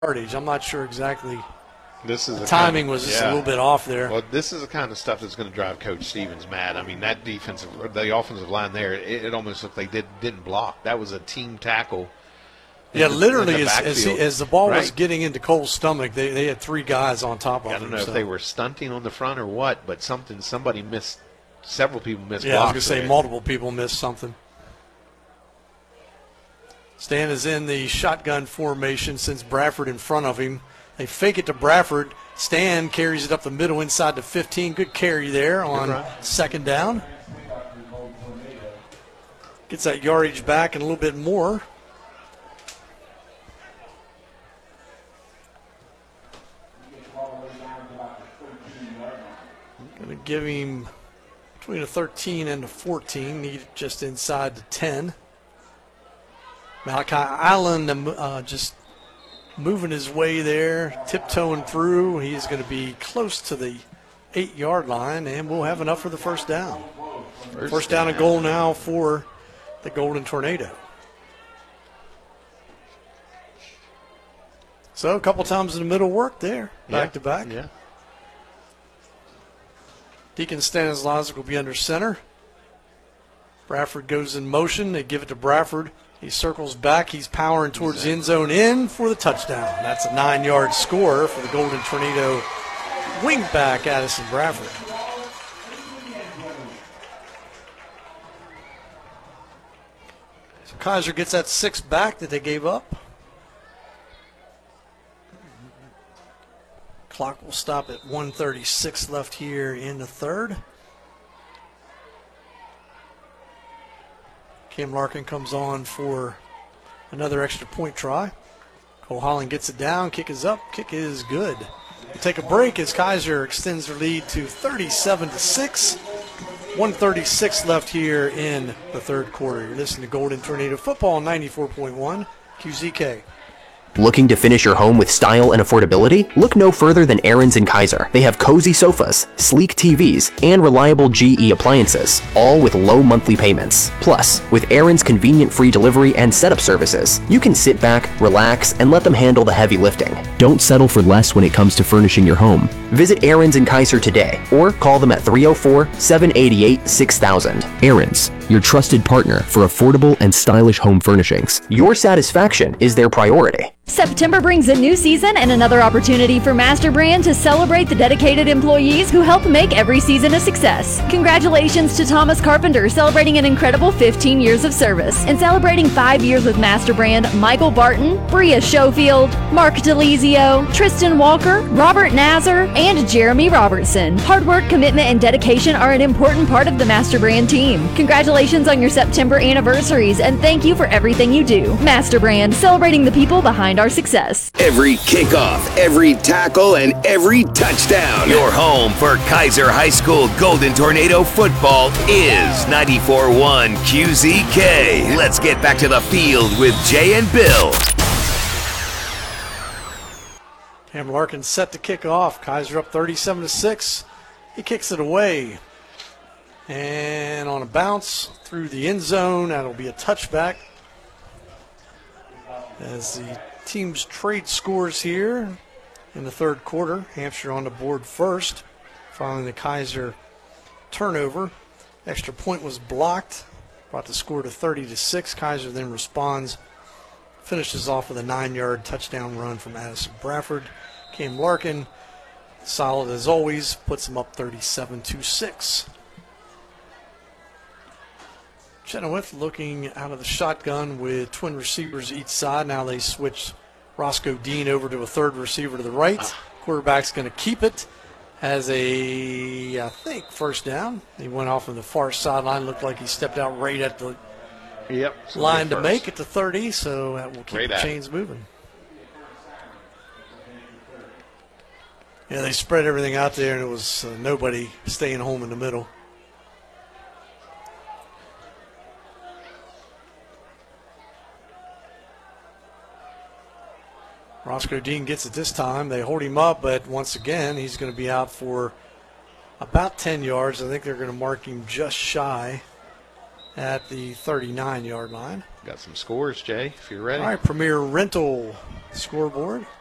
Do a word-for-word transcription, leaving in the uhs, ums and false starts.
yardage. I'm not sure exactly. This is the the timing kind of, was just yeah. a little bit off there. Well, this is the kind of stuff that's going to drive Coach Stevens mad. I mean, that defensive, the offensive line there, it, it almost looked like they did, didn't block. That was a team tackle. Yeah, the, literally, as, as, he, as the ball right. was getting into Cole's stomach, they, they had three guys on top of him. I don't know so. if they were stunting on the front or what, but something, somebody missed, several people missed yeah, blocks. I was going to say multiple people missed something. Stan is in the shotgun formation since Bradford in front of him. They fake it to Bradford. Stan carries it up the middle inside the fifteen. Good carry there on second down. Gets that yardage back and a little bit more. Going to give him between a thirteen and a fourteen. Need just inside the ten. Malachi Allen uh, just moving his way there, tiptoeing through. He's going to be close to the eight-yard line, and we'll have enough for the first down. First, first down and goal now for the Golden Tornado. So a couple times in the middle work there, back yeah. to back. Yeah. Deacon Stanislavic will be under center. Bradford goes in motion. They give it to Bradford. He circles back. He's powering towards the end zone in for the touchdown. That's a nine-yard score for the Golden Tornado wingback, Addison Bradford. So Kaiser gets that six back that they gave up. Clock will stop at one thirty-six left here in the third. Cam Larkin comes on for another extra point try. Cole Holland gets it down. Kick is up. Kick is good. We'll take a break as Kaiser extends their lead to thirty-seven to six. one thirty-six left here in the third quarter. You're listening to Golden Tornado Football on ninety-four point one Q Z K. Looking to finish your home with style and affordability? Look no further than Aaron's and Kaiser. They have cozy sofas, sleek T Vs, and reliable G E appliances, all with low monthly payments. Plus, with Aaron's convenient free delivery and setup services, you can sit back, relax, and let them handle the heavy lifting. Don't settle for less when it comes to furnishing your home. Visit Aaron's and Kaiser today, or call them at three oh four, seven eight eight, six thousand. Aaron's, your trusted partner for affordable and stylish home furnishings. Your satisfaction is their priority. September brings a new season and another opportunity for Master Brand to celebrate the dedicated employees who help make every season a success. Congratulations to Thomas Carpenter, celebrating an incredible fifteen years of service. And celebrating five years with Master Brand, Michael Barton, Bria Schofield, Mark DeLizio, Tristan Walker, Robert Nazar, and Jeremy Robertson. Hard work, commitment, and dedication are an important part of the Master Brand team. Congratulations on your September anniversaries, and thank you for everything you do. Master Brand, celebrating the people behind our success. Every kickoff, every tackle, and every touchdown. Your home for Kaiser High School Golden Tornado football is ninety-four point one Q Z K. Let's get back to the field with Jay and Bill. Cam Larkin set to kick off. Kaiser up thirty-seven to six. He kicks it away. And on a bounce through the end zone, that'll be a touchback. As the teams trade scores here in the third quarter. Hampshire on the board first, following the Kaiser turnover. Extra point was blocked, brought the score to thirty to six. Kaiser then responds, finishes off with a nine-yard touchdown run from Addison Bradford. Cam Larkin, solid as always, puts them up thirty-seven to six. Chenoweth looking out of the shotgun with twin receivers each side. Now they switch Roscoe Dean over to a third receiver to the right. Quarterback's going to keep it. Has a, I think, first down. He went off on the far sideline. Looked like he stepped out right at the yep, line to make it to thirty, so that will keep Great the chains it. moving. Yeah, they spread everything out there, and it was uh, nobody staying home in the middle. Roscoe Dean gets it this time. They hold him up, but once again, he's going to be out for about ten yards. I think they're going to mark him just shy at the thirty-nine-yard line. Got some scores, Jay, if you're ready. All right, Premier Rental scoreboard.